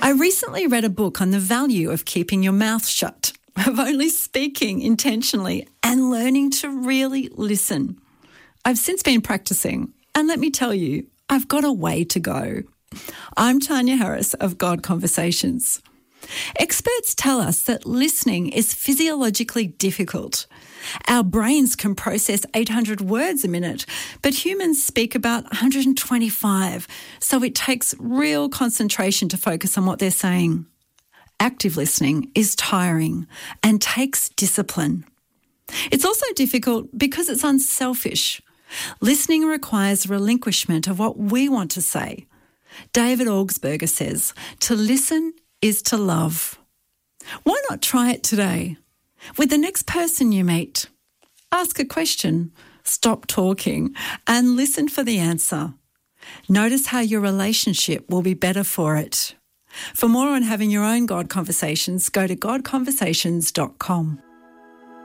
I recently read a book on the value of keeping your mouth shut, of only speaking intentionally and learning to really listen. I've since been practicing, and let me tell you, I've got a way to go. I'm Tanya Harris of God Conversations. Experts tell us that listening is physiologically difficult. Our brains can process 800 words a minute, but humans speak about 125, so it takes real concentration to focus on what they're saying. Active listening is tiring and takes discipline. It's also difficult because it's unselfish. Listening requires relinquishment of what we want to say. David Augsburger says, to listen is to love. Why not try it today? With the next person you meet, ask a question, stop talking, and listen for the answer. Notice how your relationship will be better for it. For more on having your own God Conversations, go to godconversations.com.